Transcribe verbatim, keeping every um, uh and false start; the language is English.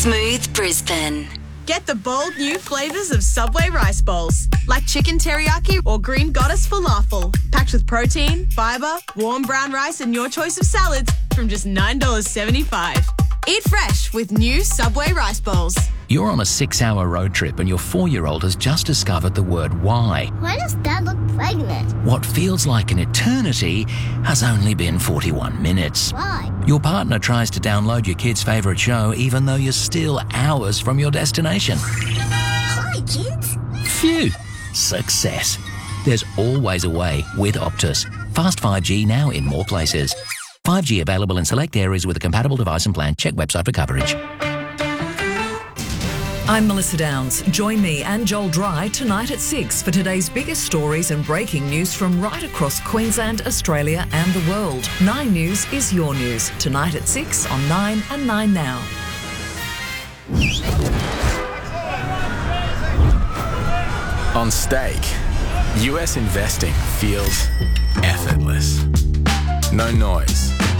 Smooth Brisbane. Get the bold new flavours of Subway rice bowls, like chicken teriyaki or green goddess falafel, packed with protein, fibre, warm brown rice and your choice of salads from just nine dollars seventy-five. Eat fresh with new Subway rice bowls. You're on a six-hour road trip and your four-year-old has just discovered the word why. Why does Dad look pregnant? What feels like an eternity has only been forty-one minutes. Why? Your partner tries to download your kid's favourite show even though you're still hours from your destination. Hi, kids. Phew! Success. There's always a way with Optus. Fast five G now in more places. five G available in select areas with a compatible device and plan. Check website for coverage. I'm Melissa Downs. Join me and Joel Dry tonight at six for today's biggest stories and breaking news from right across Queensland, Australia and the world. Nine News is your news. Tonight at six on Nine and Nine Now. On Stake, U S investing feels effortless. No noise,